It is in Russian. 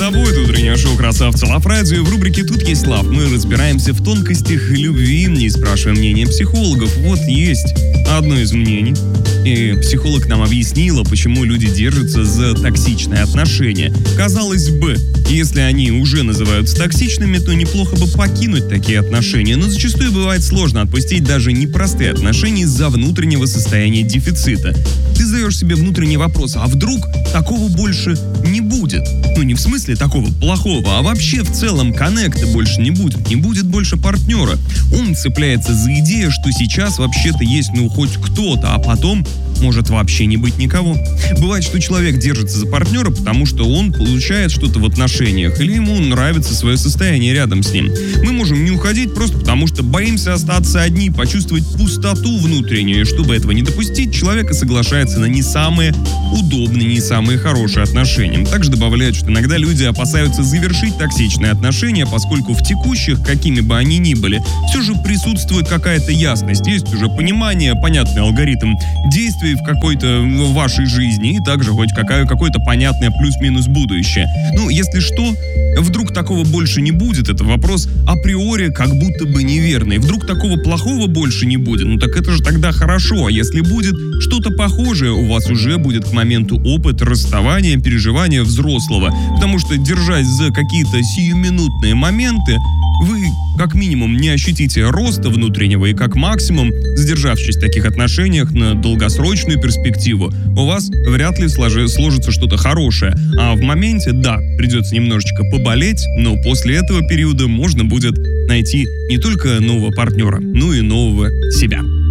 тобой. Тут утреннее шоу «Красавцы Лав Радио». В рубрике «Тут есть лав» мы разбираемся в тонкостях любви, не спрашивая мнения психологов. Вот есть одно из мнений. И психолог нам объяснила, почему люди держатся за токсичные отношения. Казалось бы, если они уже называются токсичными, то неплохо бы покинуть такие отношения. Но зачастую бывает сложно отпустить даже непростые отношения из-за внутреннего состояния дефицита. Ты задаешь себе внутренний вопрос: а вдруг такого больше не будет? Ну, не в смысле такого плохого, а вообще в целом коннекта больше не будет больше партнера. Ум цепляется за идею, что сейчас вообще-то есть хоть кто-то, а потом может вообще не быть никого. Бывает, что человек держится за партнера, потому что он получает что-то в отношениях, или ему нравится свое состояние рядом с ним. Мы можем не уходить просто потому, что боимся остаться одни, почувствовать пустоту внутреннюю. И чтобы этого не допустить, человек и соглашается на не самые удобные, не самые хорошие отношения. Также добавляют, что иногда люди опасаются завершить токсичные отношения, поскольку в текущих, какими бы они ни были, все же присутствует какая-то ясность, есть уже понимание, понятный алгоритм действий в какой-то вашей жизни и также хоть какое-то понятное плюс-минус будущее. Если что, вдруг такого больше не будет, это вопрос априори как будто бы неверный. Вдруг такого плохого больше не будет, так это же тогда хорошо. А если будет что-то похожее, у вас уже будет к моменту опыт расставания, переживания взрослого. Потому что, держась за какие-то сиюминутные моменты, вы как минимум не ощутите роста внутреннего и как максимум, задержавшись в таких отношениях на долгосрочную перспективу, у вас вряд ли сложится что-то хорошее. А в моменте, да, придется немножечко поболеть, но после этого периода можно будет найти не только нового партнера, но и нового себя.